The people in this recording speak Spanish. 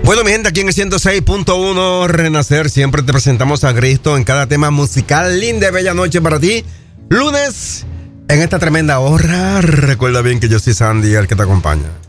Bueno, mi gente, aquí en el 106.1 Renacer, siempre te presentamos a Cristo en cada tema musical. Linda y bella noche para ti. Lunes, en esta tremenda hora, recuerda bien que yo soy Sandy, el que te acompaña.